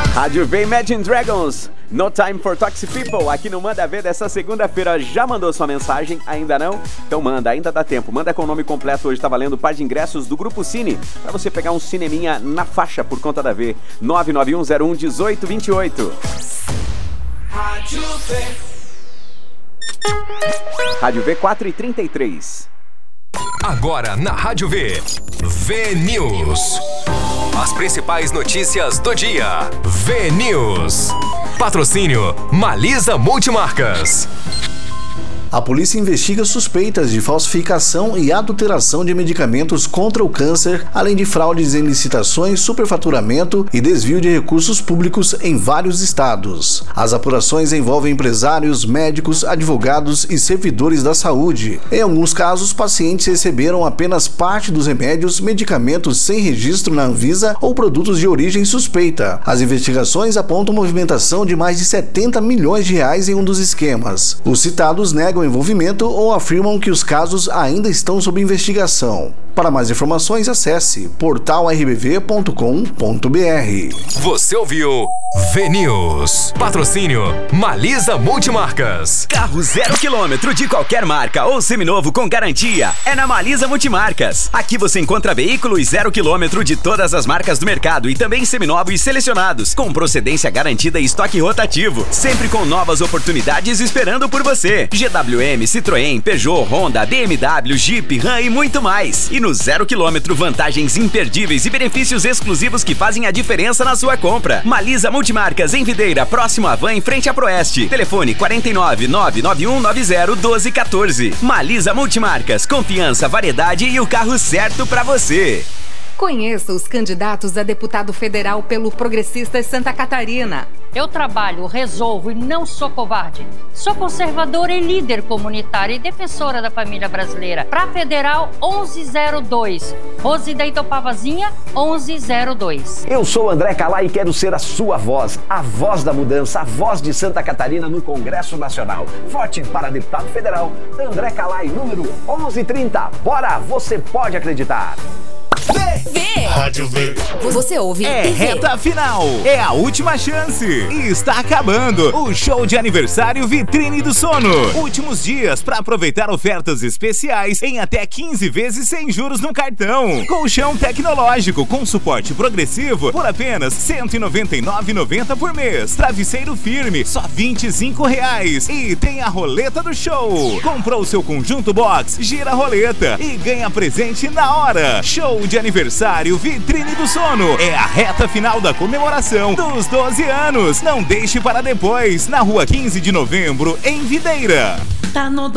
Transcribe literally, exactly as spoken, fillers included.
Rádio V, Imagine Dragons, No Time for Toxic People, aqui no Manda Ver dessa segunda-feira. Já mandou sua mensagem? Ainda não? Então manda, ainda dá tempo. Manda com o nome completo, hoje tá valendo par de ingressos do Grupo Cine, pra você pegar um cineminha na faixa por conta da V. nove nove um zero um um oito dois oito. Rádio V. Rádio V quatro e trinta e três. Agora na Rádio V, V News. As principais notícias do dia. V News. Patrocínio Malisa Multimarcas. A polícia investiga suspeitas de falsificação e adulteração de medicamentos contra o câncer, além de fraudes em licitações, superfaturamento e desvio de recursos públicos em vários estados. As apurações envolvem empresários, médicos, advogados e servidores da saúde. Em alguns casos, pacientes receberam apenas parte dos remédios, medicamentos sem registro na Anvisa ou produtos de origem suspeita. As investigações apontam movimentação de mais de setenta milhões de reais em um dos esquemas. Os citados negam envolvimento ou afirmam que os casos ainda estão sob investigação. Para mais informações, acesse portal r b v ponto com ponto b r. Você ouviu V News. Patrocínio Malisa Multimarcas. Carro zero quilômetro de qualquer marca ou seminovo com garantia é na Malisa Multimarcas. Aqui você encontra veículos zero quilômetro de todas as marcas do mercado e também seminovos selecionados, com procedência garantida e estoque rotativo, sempre com novas oportunidades esperando por você. G W M, Citroën, Peugeot, Honda, B M W, Jeep, Ram e muito mais. E no zero quilômetro, vantagens imperdíveis e benefícios exclusivos que fazem a diferença na sua compra. Malisa Multimarcas em Videira, próximo à Van, em frente à Proeste. Telefone quatro nove nove nove um nove zero um dois um quatro. Malisa Multimarcas, confiança, variedade e o carro certo pra você. Conheça os candidatos a deputado federal pelo Progressistas Santa Catarina. Eu trabalho, resolvo e não sou covarde. Sou conservadora e líder comunitária e defensora da família brasileira. Pra Federal onze zero dois. Rose da Itopavazinha onze zero dois. Eu sou André Calai e quero ser a sua voz, a voz da mudança, a voz de Santa Catarina no Congresso Nacional. Vote para deputado federal André Calai, número onze trinta. Bora, você pode acreditar. V. Rádio V. Você ouve? É reta final. É a última chance. E está acabando o show de aniversário Vitrine do Sono. Últimos dias para aproveitar ofertas especiais em até quinze vezes sem juros no cartão. Colchão tecnológico com suporte progressivo por apenas cento e noventa e nove reais e noventa centavos por mês. Travesseiro firme, só vinte e cinco reais. E tem a roleta do show. Comprou o seu conjunto box, gira a roleta e ganha presente na hora. Show de aniversário Vitrine do Sono. É a reta final da comemoração dos doze anos. Não deixe para depois. Na rua quinze de novembro, em Videira. Tá no